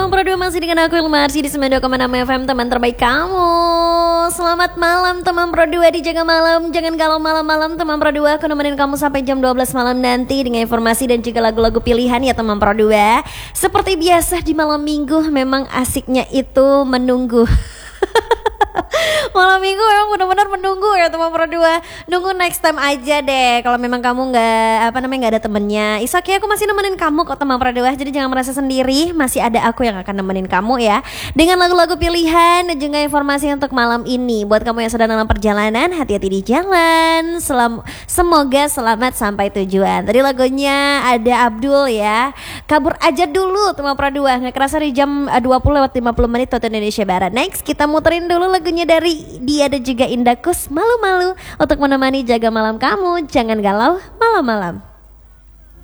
teman Pro 2 masih dengan aku Ilma Arsy di 92,6 FM, teman terbaik kamu. Selamat malam teman Pro 2 di Jaga Malam. Jangan galau malam-malam teman Pro 2. Aku nemenin kamu sampai jam 12 malam nanti dengan informasi dan juga lagu-lagu pilihan ya teman Pro 2. Seperti biasa di malam minggu memang asiknya itu menunggu. Malam minggu memang benar-benar menunggu ya teman Pro 2. Nunggu next time aja deh. Kalau memang kamu nggak ada temennya, is okay, aku masih nemenin kamu kok teman Pro 2. Jadi jangan merasa sendiri, masih ada aku yang akan nemenin kamu ya, dengan lagu-lagu pilihan dan juga informasi untuk malam ini. Buat kamu yang sedang dalam perjalanan, hati-hati di jalan. Semoga selamat sampai tujuan. Tadi lagunya ada Abdul ya, Kabur Aja Dulu teman Pro 2. Nggak kerasa di jam 20:50 waktu Indonesia Barat. Next kita muterin dulu lagunya dari dia dan juga Indakus, Malu-Malu, untuk menemani jaga malam kamu. Jangan galau malam-malam.